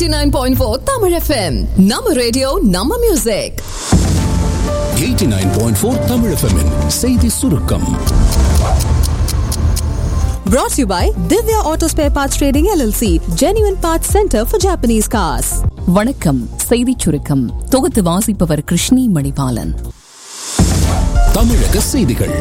89.4 Tamil FM. Nama radio, Nama music. 89.4 Tamil FM -in செய்தி சுருக்கம். Brought to you by Divya Auto Spare Parts Trading LLC, Genuine Parts Center for Japanese Cars. வணக்கம். செய்திச் சுருக்கம் தொகுத்து வாசிப்பவர் கிருஷ்ணி மணிபாலன். தமிழக செய்திகள்.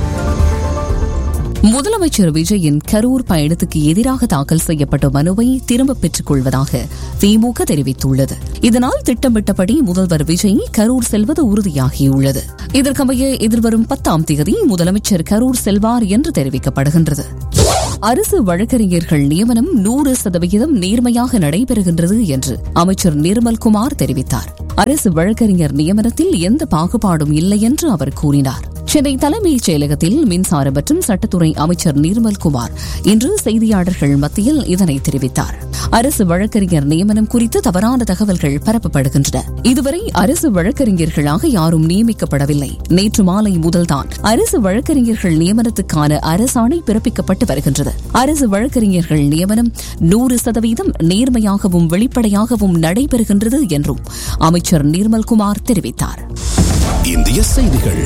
முதலமைச்சர் விஜயின் கரூர் பயணத்துக்கு எதிராக தாக்கல் செய்யப்பட்ட மனுவை திரும்பப் பெற்றுக் கொள்வதாக திமுக தெரிவித்துள்ளது. இதனால் திட்டமிட்டபடி முதல்வர் விஜய் கரூர் செல்வது உறுதியாகியுள்ளது. இதற்கமைய எதிர்வரும் 10ஆம் தேதி முதலமைச்சர் கரூர் செல்வார் என்று தெரிவிக்கப்படுகின்றது. அரசு வழக்கறிஞர்கள் நியமனம் 100% நேர்மையாக நடைபெறுகின்றது என்று அமைச்சர் நிர்மல்குமார் தெரிவித்தார். அரசு வழக்கறிஞர் நியமனத்தில் எந்த பாகுபாடும் இல்லை என்று அவர் கூறினார். சென்னை தலைமைச் செயலகத்தில் மின்சார மற்றும் சட்டத்துறை அமைச்சர் நிர்மல்குமார் இன்று செய்தியாளர்கள் மத்தியில் இதனை தெரிவித்தார். அரசு வழக்கறிஞர் நியமனம் குறித்து தவறான தகவல்கள் பரப்பப்படுகின்றன. இதுவரை அரசு வழக்கறிஞர்களாக யாரும் நியமிக்கப்படவில்லை. நேற்று மாலை முதல்தான் அரசு வழக்கறிஞர்கள் நியமனத்துக்கான அரசாணை பிறப்பிக்கப்பட்டு வருகின்றது. அரசு வழக்கறிஞர்கள் நியமனம் 100% நேர்மையாகவும் வெளிப்படையாகவும் நடைபெறுகின்றது என்றும் அமைச்சர் நிர்மல்குமார் தெரிவித்தார். இந்திய செய்திகள்.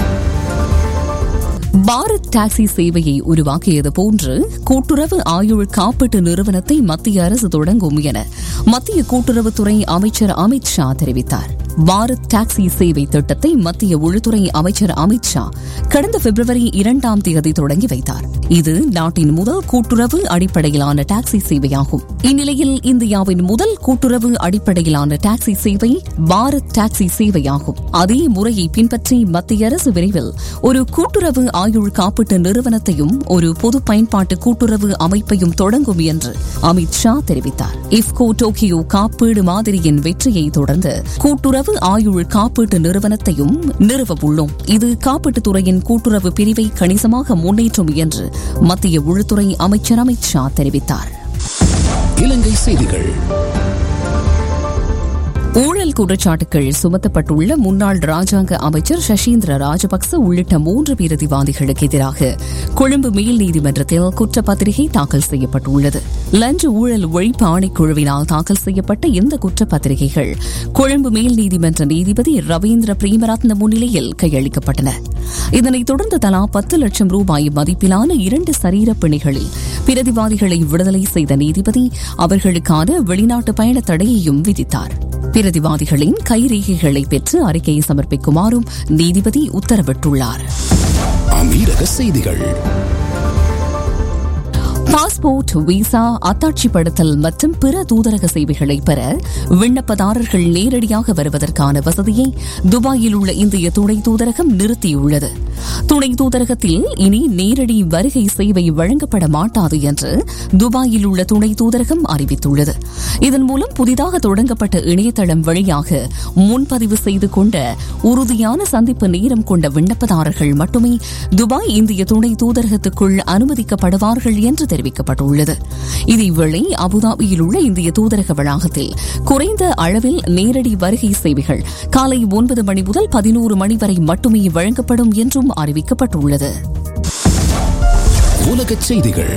பாரத் டாக்ஸி சேவையை உருவாக்கியது போன்று கூட்டுறவு ஆயுள் காப்பீட்டு நிறுவனத்தை மத்திய அரசு தொடங்கும் என மத்திய கூட்டுறவுத்துறை அமைச்சர் அமித் ஷா தெரிவித்தார். பாரத் டாக்ஸி சேவை திட்டத்தை மத்திய உள்துறை அமைச்சர் அமித் ஷா கடந்த பிப்ரவரி 2ஆம் தேதி தொடங்கி வைத்தார். இது நாட்டின் முதல் கூட்டுறவு அடிப்படையிலான டாக்ஸி சேவையாகும். இந்நிலையில் இந்தியாவின் முதல் கூட்டுறவு அடிப்படையிலான டாக்ஸி சேவை பாரத் டாக்ஸி சேவையாகும். அதே முறையை பின்பற்றி மத்திய அரசு விரைவில் ஒரு கூட்டுறவு ஆயுள் காப்பீட்டு நிறுவனத்தையும் ஒரு பொது பயன்பாட்டு கூட்டுறவு அமைப்பையும் தொடங்கும் என்று அமித் ஷா தெரிவித்தார். இஃப்கோ டோக்கியோ காப்பீடு மாதிரியின் வெற்றியை தொடர்ந்து கூட்டுறவு ஆயுள் காப்பீட்டு நிறுவனத்தையும் நிறுவ உள்ளோம். இது காப்பீட்டுத் துறையின் கூட்டுறவு பிரிவை கணிசமாக முன்னேற்றும் என்று மத்திய உள்துறை அமைச்சர் அமித் ஷா தெரிவித்தார். இலங்கை செய்திகள். ஊழல் குற்றச்சாட்டுகள் சுமத்தப்பட்டுள்ள முன்னாள் ராஜாங்க அமைச்சர் சசீந்திர ராஜபக்ச உள்ளிட்ட 3 பிரதிவாதிகளுக்கு எதிராக கொழும்பு மேல் நீதிமன்றத்தில் குற்றப்பத்திரிகை தாக்கல் செய்யப்பட்டுள்ளது. லஞ்ச ஊழல் ஒழிப்பு ஆணைக்குழுவினால் தாக்கல் செய்யப்பட்ட இந்த குற்றப்பத்திரிகைகள் கொழும்பு மேல் நீதிமன்ற நீதிபதி ரவீந்திர பிரேமரத்ன முன்னிலையில் கையளிக்கப்பட்டன. இதனைத் தொடர்ந்து தலா 10 லட்சம் ரூபாய் மதிப்பிலான 2 சரீரப் பிணைகளில் பிரதிவாதிகளை விடுதலை செய்த நீதிபதி அவர்களுக்கான வெளிநாட்டு பயண தடையையும் விதித்தார். பிரதிவாதிகளின் கைரேகைகளை பெற்று அறிக்கையை சமர்ப்பிக்குமாறும் நீதிபதி உத்தரவிட்டுள்ளார். அமீரக செய்திகள். பாஸ்போர்ட், விசா, அத்தாட்சிப்படுத்தல் மற்றும் பிற தூதரக சேவைகளை பெற விண்ணப்பதாரர்கள் நேரடியாக வருவதற்கான வசதியை துபாயில் உள்ள இந்திய துணை தூதரகம் நிறுத்தியுள்ளது. துணை தூதரகத்தில் இனி நேரடி வருகை சேவை வழங்கப்பட மாட்டாது என்று துபாயில் உள்ள துணை தூதரகம் அறிவித்துள்ளது. இதன் மூலம் புதிதாக தொடங்கப்பட்ட இணையதளம் வழியாக முன்பதிவு செய்து கொண்ட உறுதியான சந்திப்பு நேரம் கொண்ட விண்ணப்பதாரர்கள் மட்டுமே துபாய் இந்திய துணை தூதரகத்துக்குள் அனுமதிக்கப்படுவார்கள் என்று தெரிவிக்கப்பட்டுள்ளது. இதேவேளை அபுதாபியில் உள்ள இந்திய தூதரக வளாகத்தில் குறைந்த அளவில் நேரடி வருகை சேவைகள் காலை 9 மணி முதல் 11 மணி வரை மட்டுமே வழங்கப்படும் என்றும் அறிவிக்கப்பட்டுள்ளது. உலகச் செய்திகள்.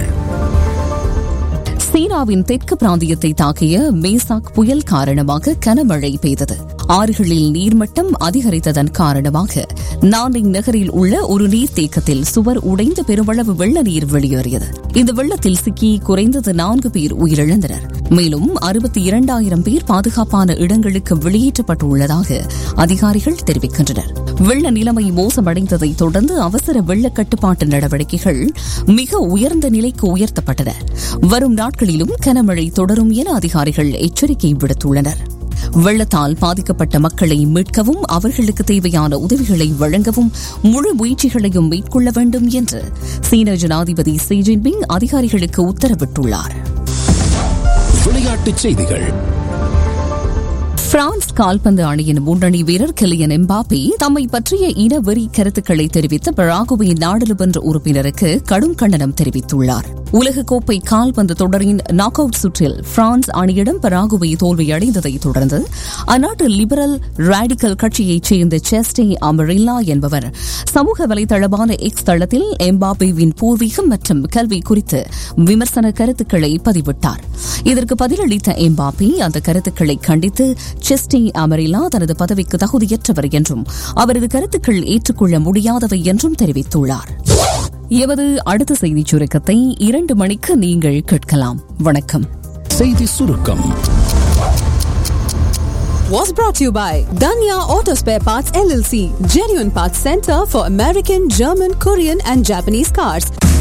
சீனாவின் தெற்கு பிராந்தியத்தை தாக்கிய மேசாக் புயல் காரணமாக கனமழை பெய்தது. ஆறுகளில் நீர்மட்டம் அதிகரித்ததன் காரணமாக நானிங் நகரில் உள்ள ஒரு நீர்த்தேக்கத்தில் சுவர் உடைந்து பெருமளவு வெள்ள நீர் வெளியேறியது. இந்த வெள்ளத்தில் சிக்கி குறைந்தது 4 பேர் உயிரிழந்தனர். மேலும் 62,000 பேர் பாதுகாப்பான இடங்களுக்கு வெளியேற்றப்பட்டுள்ளதாக அதிகாரிகள் தெரிவிக்கின்றனர். வெள்ள நிலைமை மோசமடைந்ததை தொடர்ந்து அவசர வெள்ள கட்டுப்பாட்டு நடவடிக்கைகள் மிக உயர்ந்த நிலைக்கு உயர்த்தப்பட்டன. வரும் நாட்களிலும் கனமழை தொடரும் என அதிகாரிகள் எச்சரிக்கை விடுத்துள்ளனர். வெள்ளத்தால் பாதிக்கப்பட்ட மக்களை மீட்கவும் அவர்களுக்கு தேவையான உதவிகளை வழங்கவும் முழு முயற்சிகளையும் மேற்கொள்ள வேண்டும் என்று சீன ஜனாதிபதி ஷி ஜின்பிங் அதிகாரிகளுக்கு உத்தரவிட்டுள்ளார். விளையாட்டுச் செய்திகள். பிரான்ஸ் கால்பந்து அணியின் முன்னணி வீரர் கிலியன் எம்பாப்பே தம்மை பற்றிய இனவெறி கருத்துக்களை தெரிவித்த பராகுவே நாடாளுமன்ற உறுப்பினருக்கு கடும் கண்டனம் தெரிவித்துள்ளார். உலகக்கோப்பை கால்பந்து தொடரின் நாக் அவுட் சுற்றில் பிரான்ஸ் அணியிடம் பராகுவே தோல்வியடைந்ததை தொடர்ந்து அந்நாட்டு லிபரல் ராடிக்கல் கட்சியைச் சேர்ந்த செஸ்டே அமரில்லா என்பவர் சமூக வலைதளமான எக்ஸ் தளத்தில் எம்பாப்பேவின் பூர்வீகம் மற்றும் கல்வி குறித்து விமர்சன கருத்துக்களை பதிவிட்டார். இதற்கு பதிலளித்த எம்பாப்பே அந்த கருத்துக்களை கண்டித்து செஸ்டே அமரில்லா தனது பதவிக்கு தகுதியற்றவர் என்றும் அவரது கருத்துக்கள் ஏற்றுக்கொள்ள முடியாதவை என்றும் தெரிவித்துள்ளார். எமது அடுத்த செய்திச் சுருக்கத்தை 2 மணிக்கு நீங்கள் கேட்கலாம். வணக்கம். செய்தி சுருக்கம் Was brought to you by Danya Auto Spare Parts LLC, Genuine Parts Center for American, German, Korean and Japanese cars.